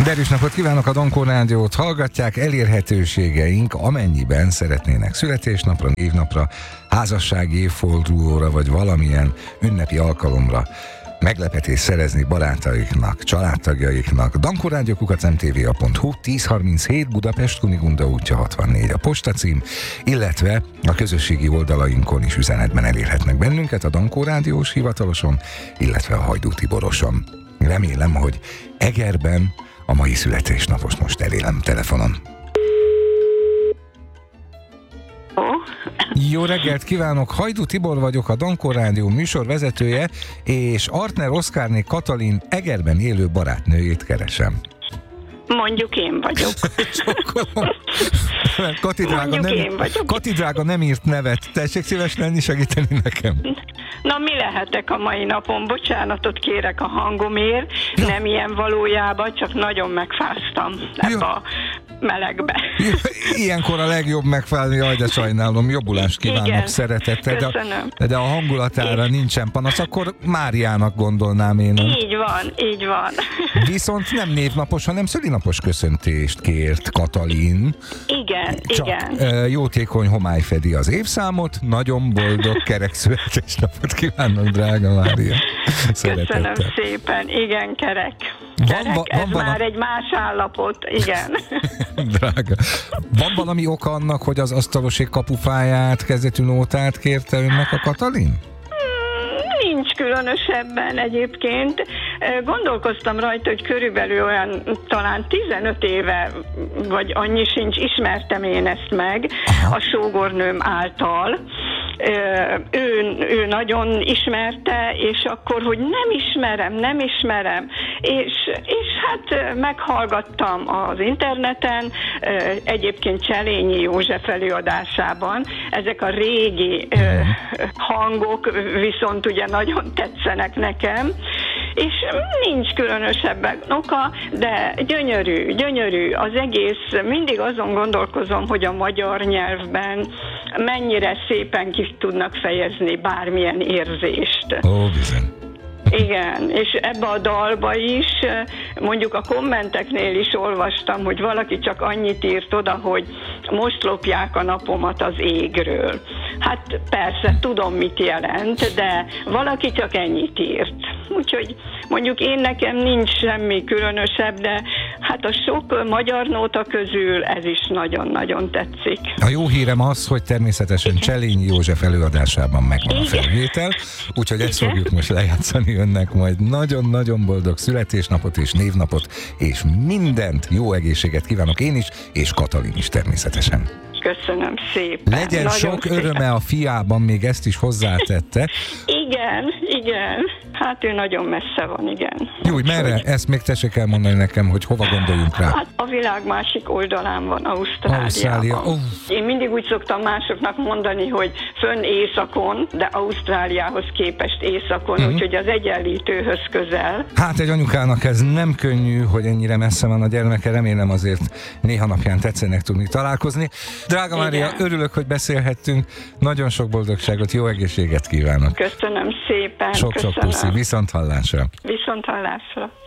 Derűs napot kívánok, a Donkó Rádiót hallgatják. Elérhetőségeink, amennyiben szeretnének születésnapra, névnapra, házassági évfordulóra vagy valamilyen ünnepi alkalomra meglepetést szerezni barátaiknak, családtagjaiknak. dankorádió@mtva.hu, 1037 Budapest, Kunigunda útja 64 a postacím, illetve a közösségi oldalainkon is üzenetben elérhetnek bennünket, a Dankó Rádiós hivataloson, illetve a Hajdú Tiboroson. Remélem, hogy Egerben a mai születésnapos most elélem telefonon. Jó reggelt kívánok, Hajdú Tibor vagyok, a Dankó Rádió műsorvezetője, és Artner Oszkárné Katalin Egerben élő barátnőjét keresem. Mondjuk én vagyok. Kati drága nem írt nevet. Tessék szíves lenni, segíteni nekem. Na, mi lehetek a mai napon? Bocsánatot kérek a hangomért. Ja. Nem ilyen valójában, csak nagyon megfáztam ebbe a melegbe. Ilyenkor a legjobb megfázni, jaj, de sajnálom, jobbulást kívánok. Igen, szeretettel. De a hangulatára nincsen panasz, akkor Máriának gondolnám én. Így van. Viszont nem névnapos, hanem szülinapos köszöntést kért Katalin. Igen. Jótékony homály fedi az évszámot, nagyon boldog kerek születésnapot kívánok, drága Mária. Köszönöm szépen, igen, kerek. Ez már egy más állapot, igen. Drága. Van valami oka annak, hogy az asztalosék kapufáját, kezdetű nótát kérte önnek a Katalin? Nincs különösebben egyébként. Gondolkoztam rajta, hogy körülbelül olyan talán 15 éve, vagy annyi sincs, ismertem én ezt meg. Aha. A sógornőm által. Ő nagyon ismerte, és akkor, hogy nem ismerem, és hát meghallgattam az interneten, egyébként Cselényi József előadásában, ezek a régi hangok viszont ugye nagyon tetszenek nekem, és nincs különösebben oka, de gyönyörű az egész. Mindig azon gondolkozom, hogy a magyar nyelvben mennyire szépen ki tudnak fejezni bármilyen érzést. Bizony. Igen, és ebbe a dalba is, mondjuk a kommenteknél is olvastam, hogy valaki csak annyit írt oda, hogy most lopják a napomat az égről. Hát persze, tudom, mit jelent, de valaki csak ennyit írt. Úgyhogy mondjuk nekem nincs semmi különösebb, de hát a sok magyar nóta közül ez is nagyon-nagyon tetszik. A jó hírem az, hogy természetesen Cselényi József előadásában megvan a felvétel, úgyhogy ezt fogjuk most lejátszani önnek, majd nagyon-nagyon boldog születésnapot és névnapot, és mindent, jó egészséget kívánok én is, és Katalin is természetesen. Köszönöm szépen. Legyen nagyon sok szépen öröme a fiában, még ezt is hozzátette. Igen. Hát ő nagyon messze van, igen. Jó, merre? Ezt még tessék elmondani nekem, hogy hova gondoljunk rá. Hát a világ másik oldalán van, Ausztráliában. Én mindig úgy szoktam másoknak mondani, hogy fönn északon, de Ausztráliához képest északon, úgyhogy az Egyenlítőhöz közel. Hát egy anyukának ez nem könnyű, hogy ennyire messze van a gyermeke, remélem azért néha napján tetszenek tudni találkozni. Drága Mária, örülök, hogy beszélhettünk, nagyon sok boldogságot, jó egészséget kívánok. Köszönöm szépen. Sok puszi, viszonthallásra. Viszonthallásra.